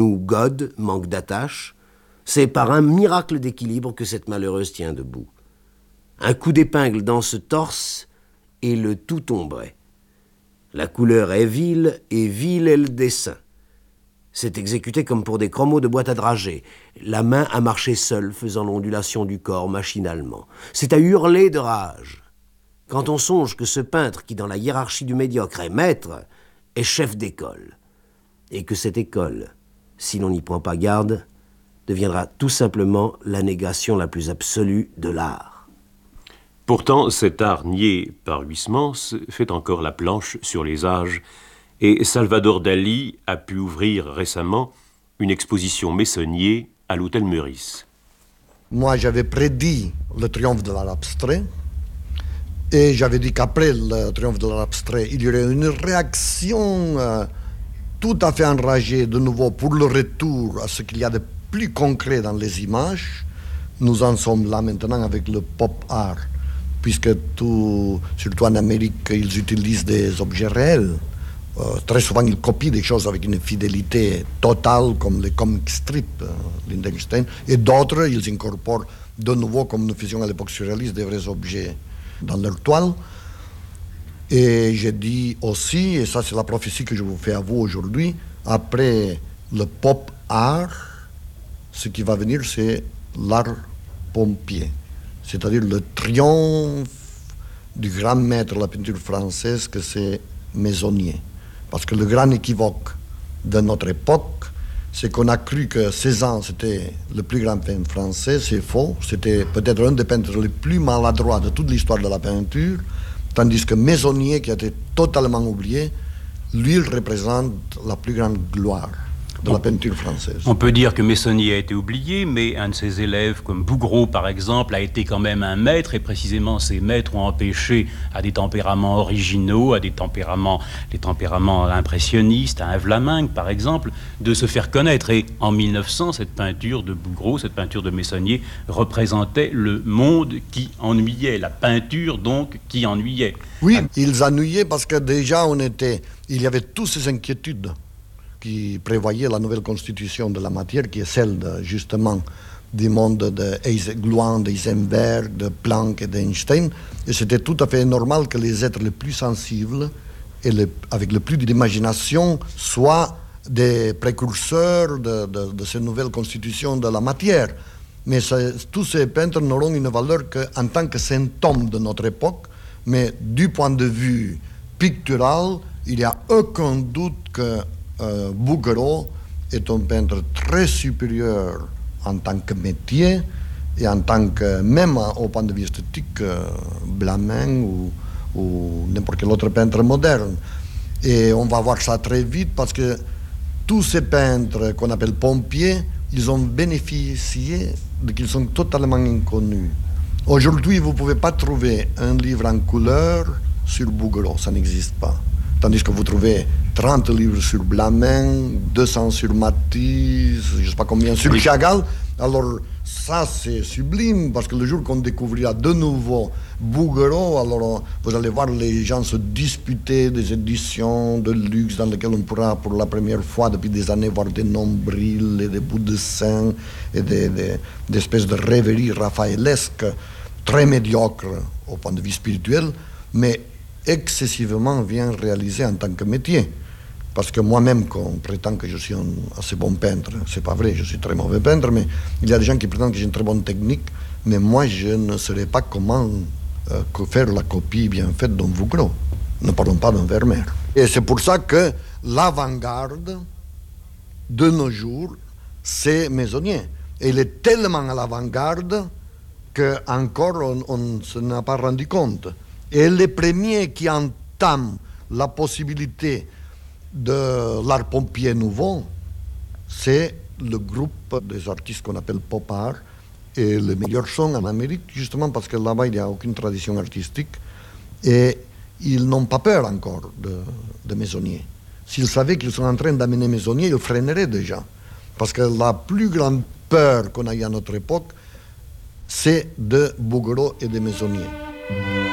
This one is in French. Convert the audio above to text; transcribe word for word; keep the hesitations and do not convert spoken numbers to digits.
genou gode, manque d'attache. C'est par un miracle d'équilibre que cette malheureuse tient debout. Un coup d'épingle dans ce torse et le tout tomberait. La couleur est vile et vil est le dessin. C'est exécuté comme pour des chromos de boîte à dragées. La main a marché seule, faisant l'ondulation du corps machinalement. C'est à hurler de rage. Quand on songe que ce peintre, qui dans la hiérarchie du médiocre est maître, est chef d'école, et que cette école, si l'on n'y prend pas garde, deviendra tout simplement la négation la plus absolue de l'art. Pourtant, cet art nié par Huysmans fait encore la planche sur les âges, et Salvador Dali a pu ouvrir récemment une exposition Meissonnier à l'hôtel Meurice. Moi, j'avais prédit le triomphe de l'art abstrait, et j'avais dit qu'après le triomphe de l'art abstrait, il y aurait une réaction euh, tout à fait enragée de nouveau pour le retour à ce qu'il y a de plus concret dans les images. Nous en sommes là maintenant avec le pop art, puisque tout, surtout en Amérique, ils utilisent des objets réels. Euh, très souvent, ils copient des choses avec une fidélité totale, comme les comic strips, euh, Lindenstein, et d'autres, ils incorporent de nouveau, comme nous faisions à l'époque surréaliste, des vrais objets dans leur toile. Et j'ai dit aussi, et ça c'est la prophétie que je vous fais à vous aujourd'hui, après le pop art, ce qui va venir, c'est l'art pompier, c'est-à-dire le triomphe du grand maître de la peinture française, que c'est Meissonnier. Parce que le grand équivoque de notre époque, c'est qu'on a cru que Cézanne, c'était le plus grand peintre français. C'est faux. C'était peut-être un des peintres les plus maladroits de toute l'histoire de la peinture, tandis que Meissonnier, qui a été totalement oublié, lui, il représente la plus grande gloire de la peinture française. On peut dire que Meissonnier a été oublié, mais un de ses élèves, comme Bouguereau par exemple, a été quand même un maître, et précisément ces maîtres ont empêché à des tempéraments originaux, à des tempéraments, des tempéraments impressionnistes, à un Vlaminck par exemple, de se faire connaître. Et en mille neuf cents, cette peinture de Bouguereau, cette peinture de Meissonnier, représentait le monde qui ennuyait, la peinture donc qui ennuyait. Oui, ils ennuyaient parce que déjà on était, il y avait toutes ces inquiétudes qui prévoyait la nouvelle constitution de la matière, qui est celle de, justement du monde de Glouan, d'Eisenberg, de Planck et d'Einstein. Et c'était tout à fait normal que les êtres les plus sensibles et les, avec le plus d'imagination soient des précurseurs de, de, de cette nouvelle constitution de la matière. Mais ça, tous ces peintres n'auront une valeur qu'en tant que symptôme de notre époque, mais du point de vue pictural, il n'y a aucun doute que Euh, Bouguereau est un peintre très supérieur en tant que métier et en tant que, même au point de vue esthétique, euh, Vlaminck ou, ou n'importe quel autre peintre moderne. Et on va voir ça très vite parce que tous ces peintres qu'on appelle pompiers, ils ont bénéficié de qu'ils sont totalement inconnus. Aujourd'hui, vous ne pouvez pas trouver un livre en couleur sur Bouguereau, ça n'existe pas. Tandis que vous trouvez trente livres sur Vlaminck, deux cents sur Matisse, je ne sais pas combien sur Chagall. Alors ça c'est sublime, parce que le jour qu'on découvrira de nouveau Bouguereau, alors vous allez voir les gens se disputer des éditions de luxe dans lesquelles on pourra pour la première fois depuis des années voir des nombrils et des bouts de seins et des, des, des espèces de rêveries raphaëlesques très médiocres au point de vue spirituel, mais excessivement bien réalisé en tant que métier. Parce que moi-même, qu'on prétend que je suis un assez bon peintre, c'est pas vrai, je suis très mauvais peintre, mais il y a des gens qui prétendent que j'ai une très bonne technique, mais moi je ne saurais pas comment euh, faire la copie bien faite d'un Bouguereau. Ne parlons pas d'un Vermeer. Et c'est pour ça que l'avant-garde de nos jours, c'est Meissonnier. Et il est tellement à l'avant-garde qu'encore on, on ne s'en a pas rendu compte. Et les premiers qui entament la possibilité de l'art pompier nouveau, c'est le groupe des artistes qu'on appelle pop art. Et les meilleurs sont en Amérique, justement parce que là-bas, il n'y a aucune tradition artistique. Et ils n'ont pas peur encore de, de Meissonnier. S'ils savaient qu'ils sont en train d'amener Meissonnier, ils freineraient déjà. Parce que la plus grande peur qu'on a eu à notre époque, c'est de Bouguereau et de Meissonnier.